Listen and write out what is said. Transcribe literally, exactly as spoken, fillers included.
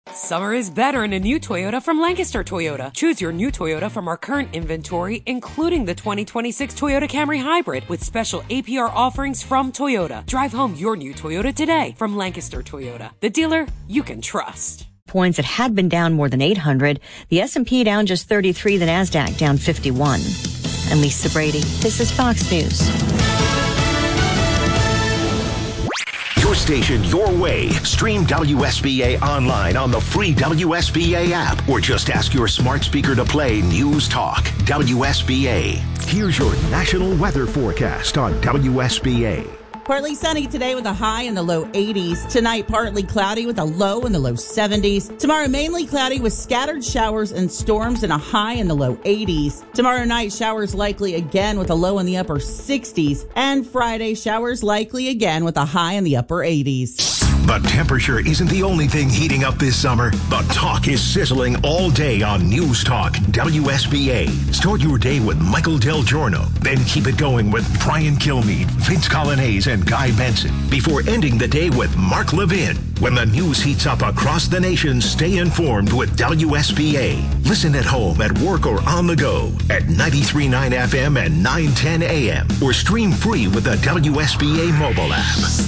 Summer is better in a new Toyota from Lancaster Toyota. Choose your new Toyota from our current inventory, including the twenty twenty-six Toyota Camry Hybrid with special A P R offerings from Toyota. Drive home your new Toyota today from Lancaster Toyota, the dealer you can trust. Points that had been down more than eight hundred. The S and P down just thirty-three, the NASDAQ down fifty-one. I'm Lisa Brady. This is Fox News. Your station, your way. Stream W S B A online on the free W S B A app or just ask your smart speaker to play News Talk W S B A. Here's your national weather forecast on W S B A. Partly sunny today with a high in the low eighties. Tonight, partly cloudy with a low in the low seventies. Tomorrow, mainly cloudy with scattered showers and storms and a high in the low eighties. Tomorrow night, showers likely again with a low in the upper sixties. And Friday, showers likely again with a high in the upper eighties. But temperature isn't the only thing heating up this summer. The talk is sizzling all day on News Talk W S B A. Start your day with Michael Del Giorno. Then keep it going with Brian Kilmeade, Vince Colonnese, and Guy Benson. Before ending the day with Mark Levin. When the news heats up across the nation, stay informed with W S B A. Listen at home, at work, or on the go at ninety-three point nine F M and nine ten A M. Or stream free with the W S B A mobile app.